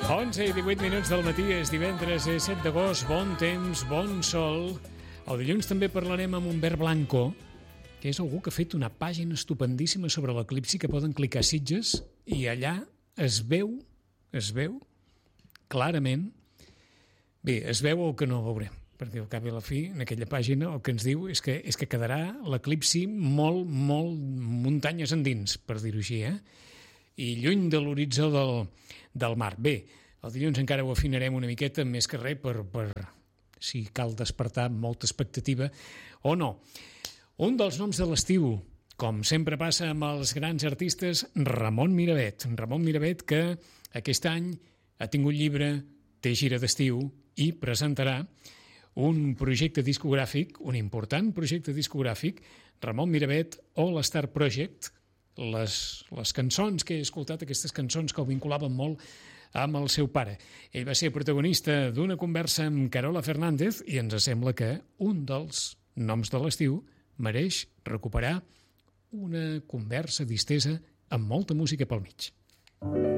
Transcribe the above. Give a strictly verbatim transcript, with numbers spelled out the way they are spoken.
onze i divuit minuts del matí, és divendres, és set d'agost, bon temps, bon sol. El dilluns també parlarem amb Humbert Blanco, que és algú que ha fet una pàgina estupendíssima sobre l'eclipsi que poden clicar a Sitges i allà es veu, es veu clarament, bé, es veu el que no veurem, perquè al cap i a la fi, en aquella pàgina, el que ens diu és que, és que quedarà l'eclipsi molt, molt muntanyes endins, per dir-ho així, eh? I lluny de l'horitzó del, del mar. Bé, el dilluns encara ho afinarem una miqueta, més que res, per, per si cal despertar molta expectativa o no. Un dels noms de l'estiu, com sempre passa amb els grans artistes, Ramon Miravet. Ramon Miravet, que aquest any ha tingut llibre, té gira d'estiu i presentarà un projecte discogràfic, un important projecte discogràfic, Ramon Miravet All Star Project. Les, les cançons que he escoltat, aquestes cançons que el vinculaven molt amb el seu pare. Ell va ser protagonista d'una conversa amb Carola Fernández i ens sembla que un dels noms de l'estiu mereix recuperar una conversa distesa amb molta música pel mig.